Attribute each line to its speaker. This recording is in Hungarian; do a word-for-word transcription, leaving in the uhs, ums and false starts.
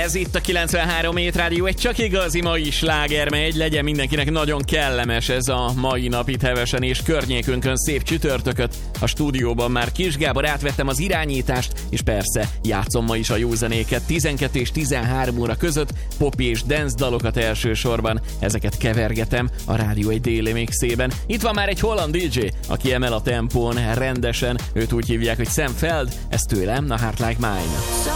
Speaker 1: Ez itt a kilencvenhárom Hét Rádió, egy csak igazi mai sláger megy, legyen mindenkinek nagyon kellemes ez a mai nap itt Hevesen és környékünkön, szép csütörtököt. A stúdióban már Kis Gábor, átvettem az irányítást, és persze játszom ma is a jó zenéket tizenkettő és tizenhárom óra között, popi és dance dalokat elsősorban, ezeket kevergetem a Rádió egy déli mixében. Itt van már egy holland dé dzsé, aki emel a tempón rendesen, őt úgy hívják, hogy Sam Feld, ez tőlem, a Heart Like Mine.